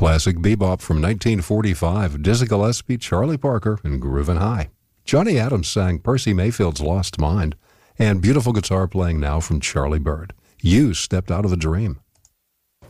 Classic bebop from 1945, Dizzy Gillespie, Charlie Parker, and Groovin' High. Johnny Adams sang Percy Mayfield's Lost Mind, and beautiful guitar playing now from Charlie Byrd. You Stepped Out of a Dream.